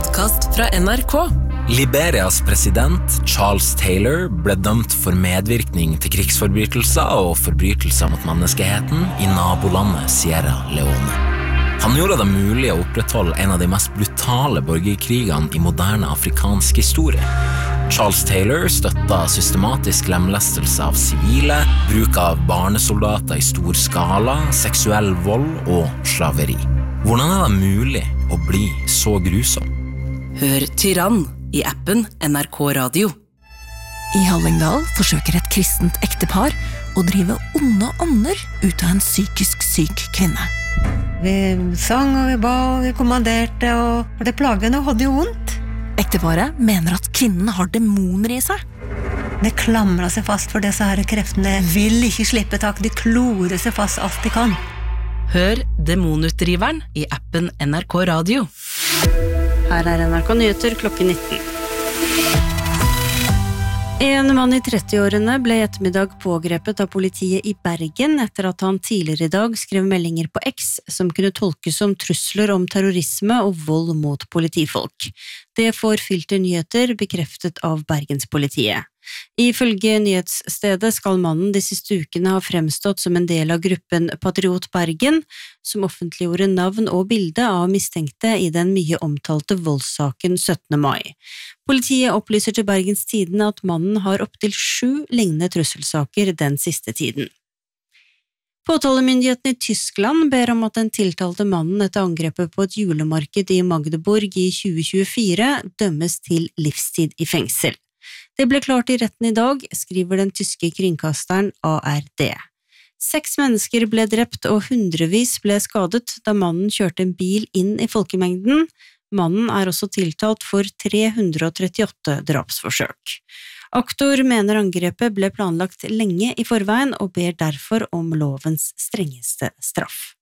podcast fra NRK. Liberias president, Charles Taylor, ble dømt for medvirkning til krigsforbrytelser og forbrytelser mot menneskeheten i nabolandet Sierra Leone. Han gjorde det mulig å opprettholde en av de mest brutale borgerkrigene i moderne afrikansk historie. Charles Taylor støttet systematisk lemlestelse av sivile, bruk av barnesoldater i stor skala, seksuell vold og slaveri. Hvordan det mulig å bli så grusom? Hør Tyrann i appen NRK Radio. I Hallingdal forsøker et kristent ektepar å drive onde ånder ut av en psykisk syk kvinne. Vi sang og vi ba og vi kommanderte, og det plagene hadde jo vondt. Ekteparet mener at kvinnen har demoner i seg. Det klamrer seg fast for disse her kreftene. Vil ikke slippe tak, de klorer seg fast alt de kan. Hør Demonutdriveren i appen NRK Radio. Her NRK Nyheter klokken 19. En mann i 30-årene ble i ettermiddag pågrepet av politiet i Bergen etter at han tidligere i dag skrev meldinger på X som kunne tolkes som trusler om terrorisme og vold mot politifolk. Det får Filter Nyheter bekreftet av Bergenspolitiet. Ifølge nyhetsstedet skal mannen de siste ukene ha fremstått som en del av gruppen Patriot Bergen, som offentliggjorde navn og bilde av mistenkte i den mye omtalte voldssaken 17. mai. Politiet opplyser til Bergens Tidende at mannen har opptil 7 lignende trusselsaker den siste tiden. Påtalemyndigheten i Tyskland ber om at den tiltalte mannen etter angrepet på et julemarked i Magdeburg i 2024 dømmes til livstid i fengsel. Det ble klart i retten i dag, skriver den tyske kringkasteren ARD. 6 mennesker ble drept og hundrevis ble skadet da mannen kjørte en bil inn i folkemengden. Mannen er også tiltalt for 338 drapsforsøk. Aktor mener angrepet ble planlagt lenge i forveien og ber derfor om lovens strengeste straff.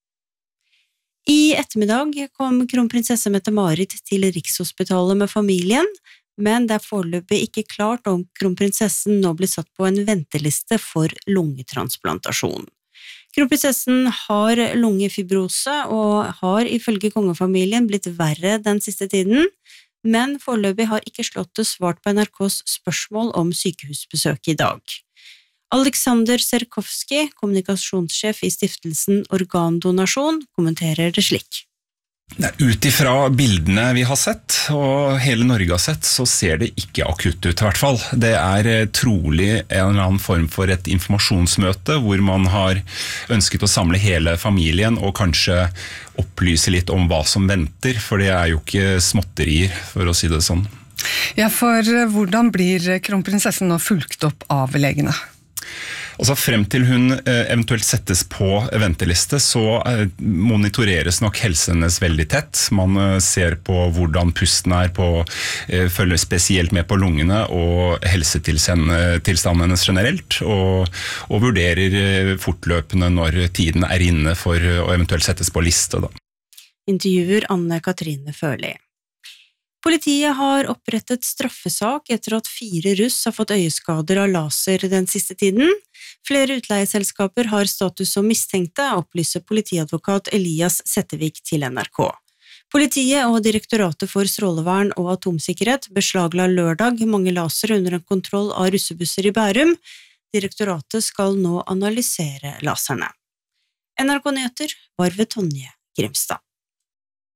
I ettermiddag kom kronprinsesse Mette-Marit til Rikshospitalet med familien, men det er foreløpig ikke klart om kronprinsessen nå blir satt på en venteliste for lungetransplantasjon. Kronprinsessen har lungefibrose og har ifølge kongefamilien blitt verre den siste tiden, men foreløpig har ikke Slottet svart på NRKs spørsmål om sykehusbesøk i dag. Alexander Serkovski, kommunikasjonssjef i stiftelsen Organdonasjon, kommenterer det slik. Utifra bildene vi har sett, og hele Norge har sett, så ser det ikke akutt ut i hvert fall. Det er trolig en eller annen form for et informasjonsmøte, hvor man har ønsket å samle hele familien og kanskje opplyse litt om hva som venter, for det er jo ikke småtterier, for å si det sånn. Ja, for hvordan blir kronprinsessen nå fulgt opp av legene? Altså frem til hun eventuelt settes på venteliste, så monitoreres nok helsen hennes veldig tett. Man ser på hvordan pusten er, følger spesielt med på lungene og helsetilstanden hennes generelt, og vurderer fortløpende når tiden er inne for å eventuelt settes på liste. Da. Intervjuer Anne Katrine Førli. Politiet har opprettet straffesak etter at 4 russ har fått øyeskader av laser den siste tiden. Flere utleieselskaper har status som mistenkte, opplyser politiadvokat Elias Settevik til NRK. Politiet og Direktoratet for strålevern og atomsikkerhet beslagla lørdag mange laser under en kontroll av russebusser i Bærum. Direktoratet skal nå analysere laserne. NRK Nyheter var ved Tonje Grimstad.